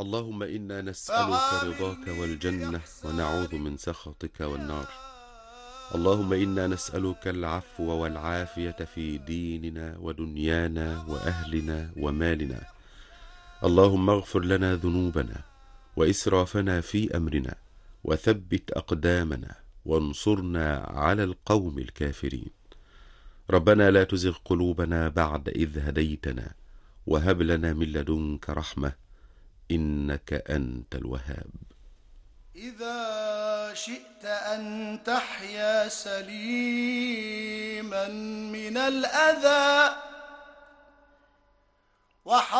اللهم إنا نسألك رضاك فعاملني والجنة ونعوذ بإحسانك من سخطك يا والنار. اللهم إنا نسألك العفو والعافية في ديننا ودنيانا وأهلنا ومالنا. اللهم اغفر لنا ذنوبنا وإسرافنا في أمرنا، وثبت أقدامنا، وانصرنا على القوم الكافرين. ربنا لا تزغ قلوبنا بعد إذ هديتنا، وهب لنا من لدنك رحمة، إنك أنت الوهاب. إذا شئت أن تحيا سليما من الأذى